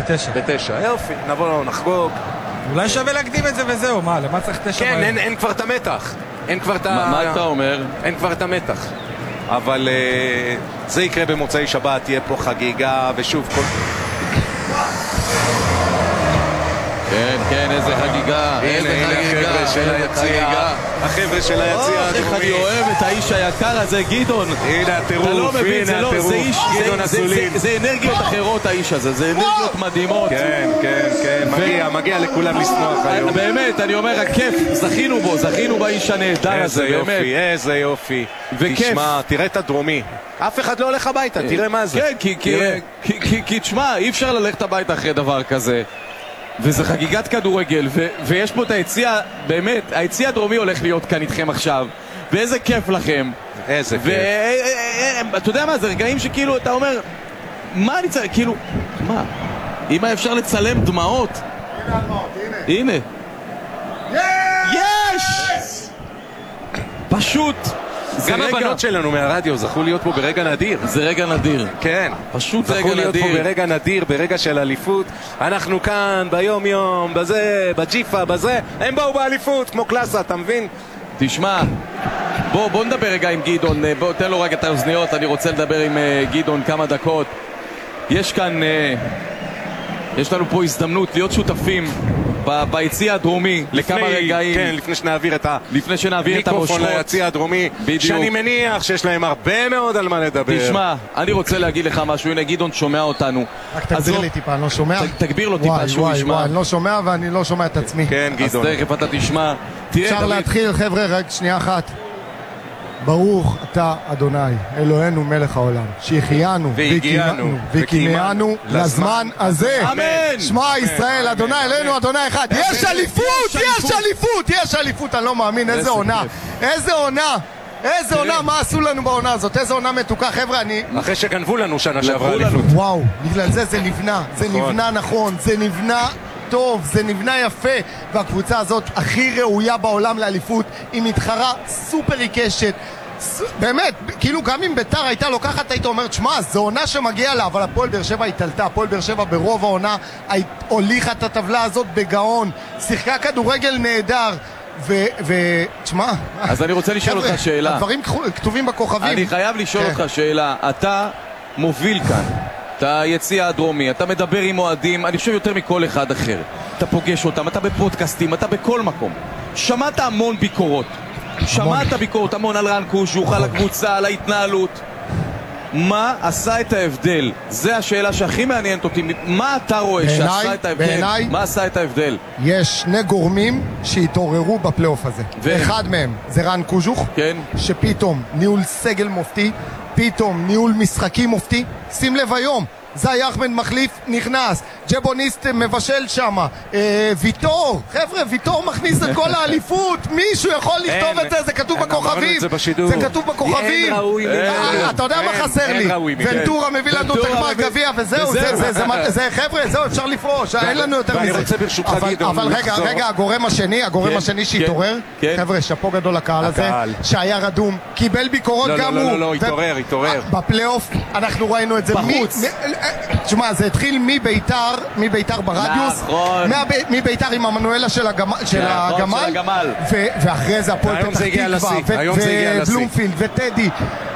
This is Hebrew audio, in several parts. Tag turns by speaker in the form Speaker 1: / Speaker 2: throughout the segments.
Speaker 1: בתשע, יופי, נבוא נחגוג.
Speaker 2: אולי שווה להקדים את זה וזהו, מה, למה צריך 9?
Speaker 1: כן, אין כבר את המתח. אין כבר את
Speaker 3: מה אתה אומר?
Speaker 1: אין כבר את המתח. אבל זה יקרה במוצאי שבת, תהיה פה חגיגה, ושוב כל...
Speaker 3: כן, איזה חגיגה.
Speaker 1: הנה החבר'ה של היציע. החבר'ה של היציע הדרומי.
Speaker 3: איך אני אוהב את האיש היקר הזה, גדעון.
Speaker 1: הנה הטירוף,
Speaker 3: אתה לא מבין,
Speaker 1: הנה הטירוף. גדעון אסולין.
Speaker 3: זה אנרגיות אחרות האיש הזה, זה אנרגיות מדהימות.
Speaker 1: כן, מגיע לכולם לשמוח היום.
Speaker 3: באמת, אני אומר, הכיף, זכינו באיש הנהדר הזה, באמת.
Speaker 1: איזה יופי. תשמע, תראה את הדרומי. אף אחד לא הולך הביתה, תראה מה זה.
Speaker 3: כן, כי תשמע, אי אפשר ללכת הביתה אחרי דבר כזה. וזה חגיגת כדורגל, ויש פה את היציע, באמת, היציע הדרומי הולך להיות כאן איתכם עכשיו, ואיזה כיף לכם.
Speaker 1: איזה כיף.
Speaker 3: אתה יודע מה, זה רגעים שכאילו, אתה אומר, מה אני צריך, כאילו, מה? אם אפשר לצלם דמעות?
Speaker 4: הנה הדמעות,
Speaker 3: הנה. יש! פשוט.
Speaker 1: גם הבנות שלנו מהרדיו זכו להיות פה ברגע נדיר.
Speaker 3: זה רגע נדיר.
Speaker 1: כן.
Speaker 3: פשוט רגע נדיר.
Speaker 1: זכו להיות פה ברגע נדיר, ברגע של אליפות. אנחנו כאן, ביום יום, בזה, בג'יפה, בזה. הם באו באליפות, כמו קלאסה, אתה מבין?
Speaker 3: תשמע, בוא נדבר רגע עם גדעון. בוא, תן לו רגע את האוזניות. אני רוצה לדבר עם גדעון כמה דקות. יש כאן, יש לנו פה הזדמנות להיות שותפים ביציע הדרומי לכמה רגעים.
Speaker 1: כן, לפני שנעביר את
Speaker 3: המיקרופון
Speaker 1: ליציע הדרומי, שאני מניח שיש להם הרבה מאוד על מה לדבר.
Speaker 3: תשמע, אני רוצה להגיד לך משהו. הנה גדעון שומע אותנו.
Speaker 4: רק תגביר לי טיפה, אני לא שומע.
Speaker 3: תגביר לו טיפה שהוא ישמע.
Speaker 4: וואי, אני לא שומע ואני לא שומע את עצמי.
Speaker 1: כן, גדעון.
Speaker 3: אז תכף אתה תשמע.
Speaker 4: אפשר להתחיל, חבר'ה, רק שנייה אחת. ברוך אתה אדוני אלוהינו מלך העולם, שהחיינו והגיענו וקיימנו לזמן הזה.
Speaker 3: אמן.
Speaker 4: שמע ישראל אדוני אלוהינו אדוני אחד. יש אליפות. אני לא מאמין. איזה עונה, מה עשו לנו בעונה הזאת? איזה עונה מתוקה, חבר'ה.
Speaker 1: אחרי שגנבו לנו שנה שעברה אליפות.
Speaker 4: וואו, בגלל זה נבנה. זה נבנה נכון, זה נבנה טוב, זה נבנה יפה, והקבוצה הזאת הכי ראויה בעולם לאליפות, היא מתחרה סופר עיקשת, באמת, כאילו גם אם ביתר הייתה לוקחת, היית אומרת, שמה, זו עונה שמגיעה לה, אבל הפועל באר שבע התעלתה, הפועל באר שבע ברוב העונה הוליכה את הטבלה הזאת בגאון, שיחקה כדורגל נהדר, תשמע,
Speaker 3: אז אני רוצה לשאול אותך שאלה.
Speaker 4: הדברים כתובים בכוכבים.
Speaker 3: אני חייב לשאול אותך שאלה. אתה מוביל כאן אתה יציע הדרומי, אתה מדבר עם אוהדים, אני חושב יותר מכל אחד אחר. אתה פוגש אותם, אתה בפודקאסטים, אתה בכל מקום. שמעת המון ביקורות. שמעת ביקורות המון על רן קוז'וך, על הקבוצה, על ההתנהלות. מה עשה את ההבדל? זה השאלה שהכי מעניינת אותי. מה אתה רואה שעשה את ההבדל? מה עשה את ההבדל?
Speaker 4: יש שני גורמים שהתעוררו בפלייאוף הזה. אחד מהם זה רן קוז'וך, שפתאום ניהול סגל מופתי, פתאום ניהול משחקים מופתי. שים לב היום, זי אחמד מחליף, נכנס, ג'בוניסט מבשל שמה, ויטור, חבר'ה, ויטור מכניס את כל האליפות, מישהו יכול לכתוב את זה, זה כתוב בכוכבים, זה כתוב בכוכבים. אתה יודע מה חסר לי? ונטורה מביא לנו את הגמר גביע וזהו, זה חבר'ה, זהו, אפשר לפרוש, אין לנו יותר מזה. אבל רגע, הגורם השני שהתעורר, חבר'ה, שפו גדול לקהל הזה, שהיה רדום, קיבל ביקורות גם הוא.
Speaker 1: לא, התעורר.
Speaker 4: בפלייאוף אנחנו ראינו את זה תשמע, זה התחיל מביתר ברדיוס, מביתר עם המנואלה של הגמל, ואחרי זה הפועל פתח תקווה ובלומפילד וטדי.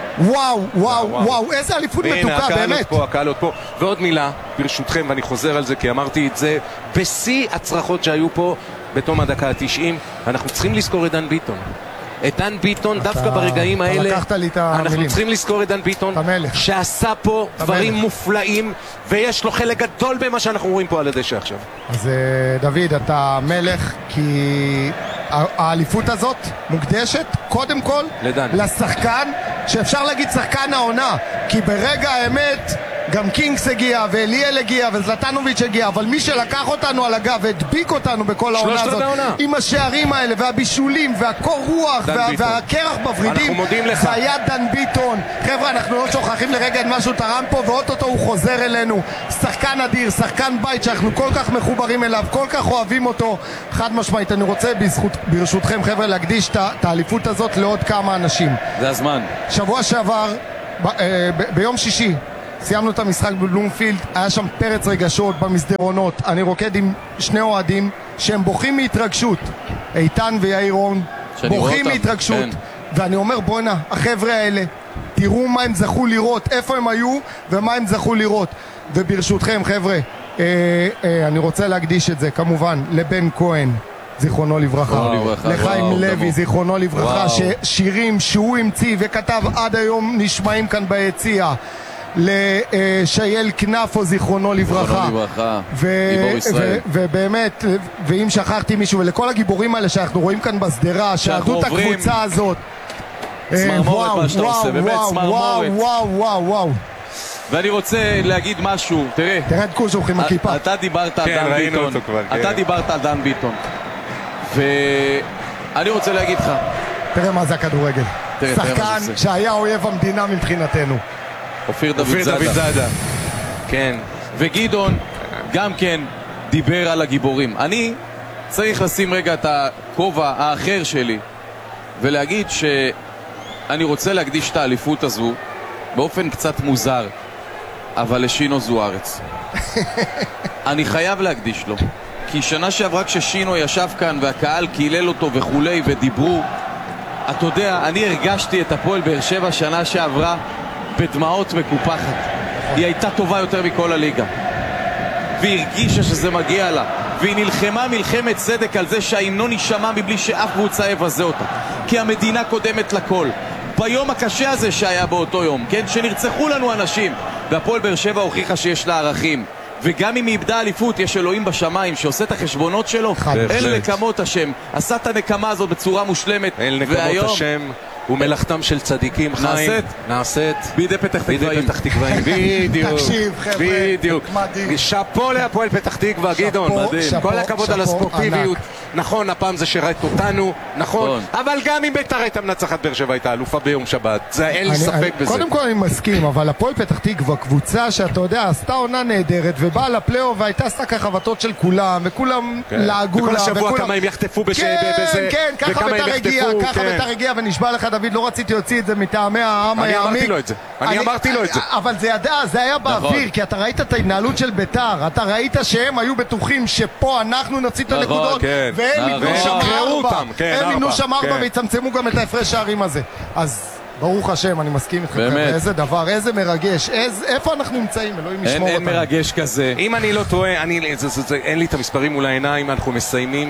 Speaker 4: וואו, איזה אליפות מתוקה, באמת.
Speaker 1: הקהל עוד פה. ועוד מילה, ברשותכם, ואני חוזר על זה כי אמרתי את זה בשיא הצרחות שהיו פה בתום הדקה ה-90. אנחנו צריכים לזכור את דן ביטון. את דן ביטון, דווקא ברגעים האלה אנחנו צריכים לזכור את דן ביטון שעשה פה דברים מופלאים, ויש לו חלק גדול במה שאנחנו רואים פה על הדשא עכשיו.
Speaker 4: אז דוד, אתה מלך, כי האליפות הזאת מוקדשת קודם כל לשחקן שאפשר להגיד שחקן העונה, כי ברגע האמת גם קינגס הגיע, ואליאל הגיע, וזלטנוביץ' הגיע, אבל מי שלקח אותנו על הגב והדביק אותנו בכל העונה הזאת, עם השערים האלה, והבישולים, והקור רוח, והקרח בוורידים, זה היה דן ביטון. חבר'ה, אנחנו לא שוכחים לרגע את מה שהוא תרם פה, ואוטוטו הוא חוזר אלינו. שחקן אדיר, שחקן בית שאנחנו כל כך מחוברים אליו, כל כך אוהבים אותו. חד משמעית, אני רוצה ברשותכם, חבר'ה, להקדיש את האליפות הזאת לעוד כמה אנשים.
Speaker 3: זה הזמן.
Speaker 4: שבוע שעבר, ביום שישי, סיימנו את המשחק בבלומפילד, היה שם פרץ רגשות במסדרונות. אני רוקד עם שני אוהדים שהם בוכים מהתרגשות, איתן ויאיר רון בוכים מהתרגשות, כן. ואני אומר בואנה, החבר'ה האלה תראו מה הם זכו לראות, איפה הם היו ומה הם זכו לראות. וברשותכם חבר'ה, אני רוצה להקדיש את זה כמובן לבן כהן זיכרונו לברכה, לחיים לוי זיכרונו לברכה, ששירים שהוא המציא וכתב עד היום נשמעים כאן ביציע, לשייל כנפו זיכרונו לברכה, ובאמת, ואם שכחתי מישהו, ולכל הגיבורים האלה שאנחנו רואים כאן בסדרה, שעדו את הקבוצה הזאת,
Speaker 3: צמרמורת מה שאתה עושה, באמת צמרמורת.
Speaker 4: וואו.
Speaker 3: ואני רוצה להגיד משהו, תראה
Speaker 4: את קוז'וך עם הכיפה.
Speaker 3: אתה דיברת על דן ביטון, אתה דיברת על דן ביטון, ואני רוצה להגיד לך,
Speaker 4: תראה מה זה הכדורגל, שחקן שהיה אויב המדינה מבחינתנו,
Speaker 3: אופיר דוד זאדה, כן, וגדעון גם כן דיבר על הגיבורים. אני צריך לשים רגע את הכובע האחר שלי ולהגיד שאני רוצה להקדיש את האליפות הזו באופן קצת מוזר, אבל לשינו זוארץ. אני חייב להקדיש לו, כי שנה שעברה כששינו ישב כאן והקהל קילל אותו וכולי ודיברו, אתה יודע, אני הרגשתי את הפועל באר שבע שנה שעברה בדמעות מקופחת. היא הייתה טובה יותר מכל הליגה, והיא הרגישה שזה מגיע לה, והיא נלחמה מלחמת צדק על זה שההמנון יישמע מבלי שאף קבוצה יבזה אותה, כי המדינה קודמת לכל. ביום הקשה הזה שהיה באותו יום, כן, שנרצחו לנו אנשים, והפועל באר שבע הוכיחה שיש לה ערכים, וגם אם היא איבדה אליפות, יש אלוהים בשמיים שעושה את החשבונות שלו. אל נקמות השם עשה את הנקמה הזאת בצורה מושלמת,
Speaker 1: אל נקמות השם ומלאכתם של צדיקים חיים נעשית
Speaker 3: בידי פתח
Speaker 1: תקוואים. בדיוק,
Speaker 4: תקשיב חבר'ה,
Speaker 1: בדיוק. שאפו להפועל פתח תקווה, גדעון, כל הכבוד על הספורטיביות. נכון, הפעם זה שרת אותנו, נכון, אבל גם אם בית"ר הייתה מנצחת, באר שבע הייתה אלופה ביום שבת, זה אין לי ספק בזה.
Speaker 4: קודם כל אני מסכים, אבל הפועל פתח תקווה קבוצה שאתה יודע עשתה עונה נהדרת ובאה לפלייאוף והייתה עשתה כחבטות של כולם, וכולם לעגו לה,
Speaker 1: וכל השבוע כמה הם יחטפו בזה,
Speaker 4: כן, ככה בית"ר הגיע ונשבע לך דוד, לא רציתי להוציא את זה מטעמי העם היעמיק.
Speaker 1: אני אמרתי לו את זה.
Speaker 4: אבל זה היה באוויר, כי אתה ראית את ההתנהלות של בית"ר, אתה ראית שהם היו בטוחים שפה אנחנו נוציא את הנקודות, והם יבנו שם 4 ויצמצמו גם את ההפרש הערים הזה. אז ברוך השם, אני מסכים איתך, איזה דבר, איזה מרגש, איפה אנחנו נמצאים, אלוהים ישמור אותנו.
Speaker 3: אין מרגש כזה.
Speaker 1: אם אני לא טועה, אין לי את המספרים מול העיניים, אנחנו מסיימים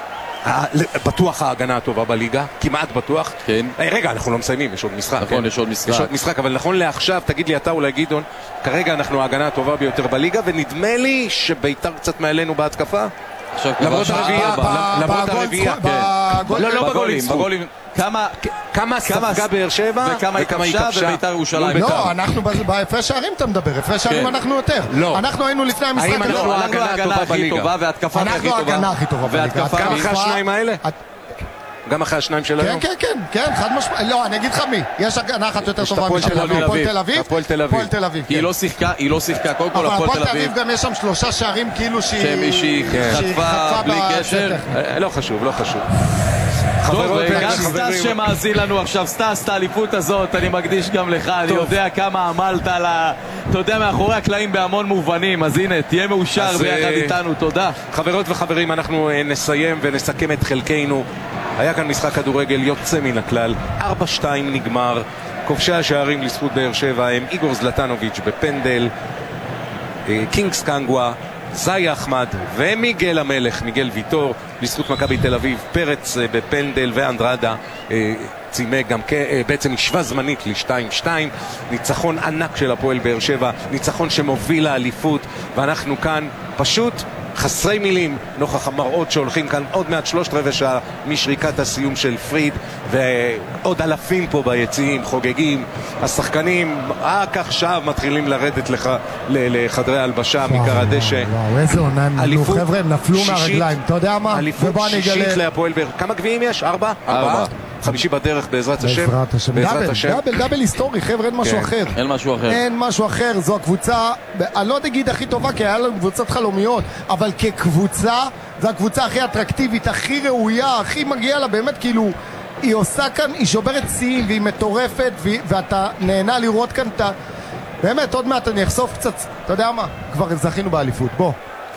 Speaker 1: בטוח ההגנה הטובה בליגה, כמעט בטוח.
Speaker 3: כן.
Speaker 1: רגע, אנחנו לא מסיימים, יש עוד משחק.
Speaker 3: נכון, יש עוד
Speaker 1: משחק, אבל נכון לעכשיו, תגיד לי אתה אולי גדעון, כרגע אנחנו ההגנה הטובה ביותר בליגה, ונדמה לי שבית"ר קצת מעלינו בהתקפה. למרות הרביעייה,
Speaker 3: לא בגולים.
Speaker 1: כמה ספגה באר שבע
Speaker 3: וכמה היא כבשה ובית"ר ירושלים.
Speaker 4: לא, אנחנו בהפרש שערים אתה מדבר, הפרש שערים אנחנו יותר. אנחנו היינו לפני המשחק.
Speaker 1: האם אנחנו ההגנה הכי טובה
Speaker 3: והתקפה הכי טובה?
Speaker 4: אנחנו ההגנה הכי טובה בליגה.
Speaker 1: גם אחרי השניים האלה? גם אחרי השניים של היום?
Speaker 4: כן, חד משמעית. לא, אני אגיד לך מי. יש הגנה אחת יותר טובה
Speaker 1: הפועל
Speaker 4: תל אביב.
Speaker 3: היא לא שיחקה, קודם כל הפועל תל אביב.
Speaker 4: גם יש שם 3 שערים כאילו
Speaker 3: שהיא חטפה בלי קשר.
Speaker 1: לא חשוב.
Speaker 3: טוב, וגם סטס שמאזין לנו עכשיו, סטס, את האליפות הזאת אני מקדיש גם לך, אני יודע כמה עמלת על אתה יודע, מאחורי הקלעים בהמון מובנים, אז הנה, תהיה מאושר ביחד איתנו, תודה.
Speaker 1: חברות וחברים, אנחנו נסיים ונסכם את חלקנו. היה כאן משחק כדורגל יוצא מן הכלל, 4-2 נגמר, כובשי השערים לזכות באר שבע הם איגור זלטנוביץ' בפנדל, קינגס קנגווה, זאי אחמד ומיגל המלך, מיגל ויטור, לזכות מכבי תל אביב, פרץ בפנדל ואנדרדה צימק גם בעצם השווה זמנית ל-2-2. ניצחון ענק של הפועל באר שבע, ניצחון שמוביל לאליפות, ואנחנו כאן פשוט חסרי מילים נוכח המראות שהולכים כאן עוד מעט 3/4 שעה משריקת הסיום של פריד, ועוד אלפים פה ביציעים חוגגים. השחקנים רק עכשיו מתחילים לרדת לחדרי הלבשה מקר הדשא.
Speaker 4: וואו, איזה עונה הם נפלו, חבר'ה, הם נפלו מהרגליים, אתה יודע מה?
Speaker 1: אליפות שישית להפועל באר. כמה גביעים יש? 4? 5 בדרך בעזרת השם. דאבל היסטורי, חבר'ה, אין משהו אחר. אין משהו אחר, זו הקבוצה, אני לא אגיד הכי טובה כי היה לנו קבוצות חלומיות, אבל כקבוצה, זו הקבוצה הכי אטרקטיבית, הכי ראויה, הכי מגיעה לה, באמת כאילו, היא עושה כאן, היא שוברת שיאים והיא מטורפת, ואתה נהנה לראות כאן
Speaker 4: באמת, עוד מעט אני אחשוף קצת, אתה יודע מה? כבר זכינו באליפות, בוא.